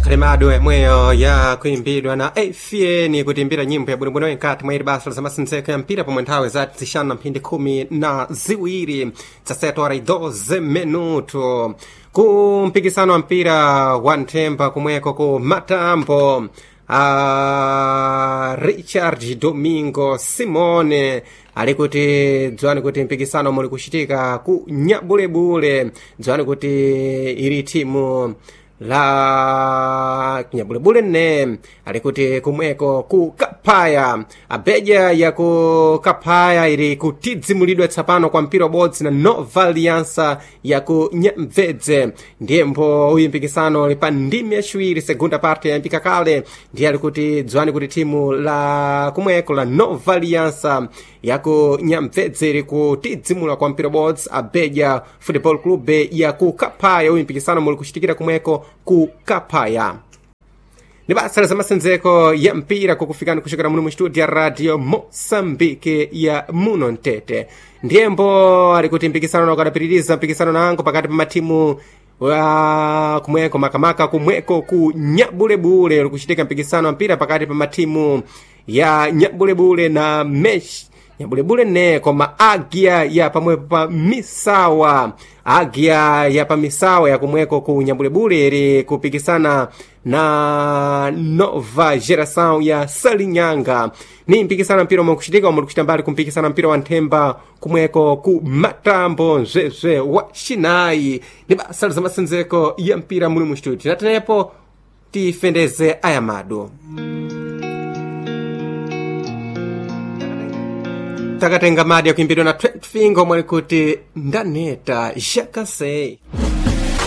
kalimado yemweyo ya kuimbidwa na AFN kutimbira nyimbo ya bwinobwino nkati mwa ili basa la zamasinzeko ya mpira pomwe nthawi zati zishanu na mphindi 12 zasetora 12 minuto ku mpikisano wa mpira wa nthemba kumweko ku Matambo. Richard Domingo Simone alikuti dzwani kuti mpikisano muli kuchitika ku Nyabulebule, dzwani kuti ili timu la Nyabulebule ne alikuti kumweko ku Kapaya. Abeja ya ku Kapaya ili kutidzimulidwa tsapano kwa mpira bodzi na Nova Aliança ya ku Nyamvedze. Ndiembo uyu mpikisano lipa ndimi yaciwiri segunda parte ya mpika kale ndiye alikuti dzwani kuti timu la kumweko la Nova Aliança ya ku Nyamvedze ili kutidzimula kwa mpira bodzi Abeja Football Club ya ku Kapaya. Uyu mpikisano muli kuchitikira kumweko ku Kapaya. Ni basa la zamasinzeko ya mpira kukufikani kuchokera muno mu studio ya Radio Mosambike ya muno Ntete. Ndiembo alikuti mpikisano na ukadapitiriza mpikisano nango pakati pa matimu wa kumweko makamaka kumweko ku Nyabulebule kuchitika mpikisano wa mpira pakati pa matimu ya Nyabulebule na Mesh Nyabulebule ne koma Agia ya pamwepo pa Misawa. Agia ya pa Misawa ya kumweko ku Nyabulebule ili kupikisana na Nova Geração ya Salinyanga. Ni mpikisana mpira mwa kuchitika mwa kuchita mbali kumpikisana mpira wa nthemba kumweko ku Matambo nzwezwe wa Shinai. Ni basa za masinzeko ya mpira muli mu studio. Natenepo tifendeze ayamado. Takatenga madi ya kuimbidwa na 20 fingo mwalikuti ndaneta Jakasei.